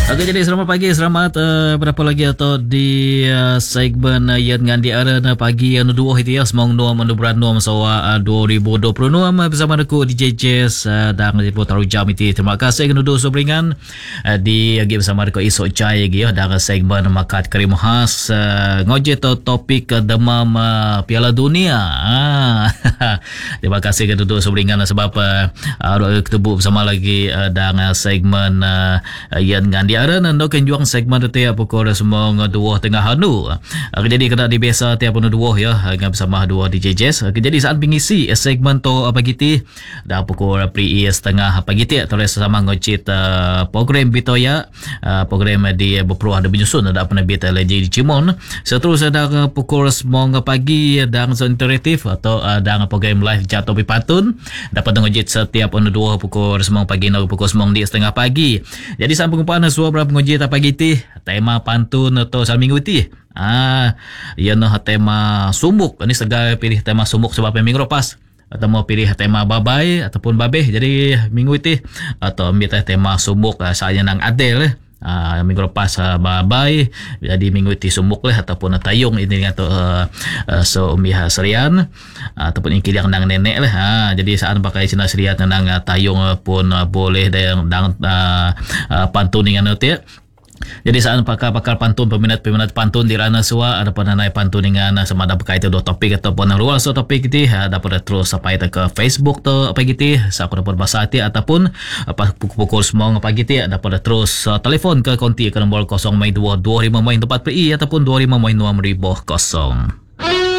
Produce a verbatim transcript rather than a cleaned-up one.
Okey, jadi selamat pagi, selamat uh, berapa lagi atau di uh, segmen uh, yang dengan di arena pagi yang dua itu ya, semang dua menu beranom sawa uh, dua ribu dua puluh enam bersama aku D J Jess uh, dan Lipo Taru Jam itu. Terima kasih kerana duduk sobringan uh, di lagi bersama aku Isok Chai lagi ya, dalam segmen makat krim khas uh, ngoje to topik uh, demam uh, Piala Dunia. Ah. Terima kasih kerana duduk sobringan sebab uh, uh, ketemu bersama lagi uh, dalam segmen uh, yang dengan di arena ndoken juang segmen tiap pukul semua dua tengah hanu. Jadi kena di biasa tiap pukul dua ya dengan bersama dua D J Jazz. Jadi saat pengisi segmen to pagi ti dah pukul pri setengah pagi ti terus sama ngocit uh, program bitoya uh, program di berpeluang ada menyusun ada penerbit lagi di Cimon. Seterusnya ada pukul sembilan pagi dan interaktif atau uh, dan program live jatuh pi pantun dapat ngocit setiap pukul dua pukul sembilan pagi dan pukul sembilan di setengah pagi. Jadi sampai pengumpaan suara berapa penguji tak pagi ti tema pantun atau salam minggu ti ah ya noh tema sumuk ini segar pilih tema sumuk sebab minggu lepas atau mau pilih tema babai ataupun babeh jadi minggu ti atau ambil tema sumuk saya nang adel Uh, minggu lepas uh, babai jadi minggu ti sumuk lah ataupun uh, tayung ini atau uh, uh, so umbiha serian uh, ataupun ingkil yang nang nenek lah uh, jadi saat pakai cina serian nang uh, tayung uh, pun uh, boleh dan uh, uh, pantun dengan nanti. Jadi saat pakar-pakar pantun peminat-peminat pantun di Rana Sua ada pananai pantun dengan semada berkaitan dua topik ataupun luar so topik itu dapat terus sampai ke Facebook tu apa gitu saya dapat bahasa hati ataupun pukul-pukul semua pagi tu dapat terus uh, telefon ke konti ke nombor kosong dua dua lima empat per i ataupun dua lima enam ribu kosong.